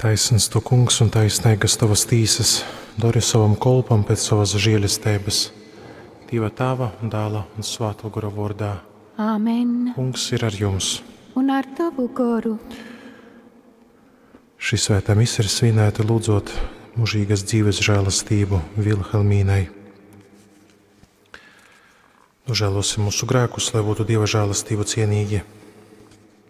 Taisns tu, kungs, un taisnīgas tavas tīsas, dori savam kolpam pēc savas žēlistības. Dieva tēva, dēla un svēto gara vārdā. Āmen. Kungs ir ar jums. Un ar tavu garu. Šī svētā mise ir svinēta lūdzot mūžīgas dzīves žēlastību Vilhelmīnai. Nožēlosim mūsu grēkus, lai būtu Dieva žēlastību cienīgi.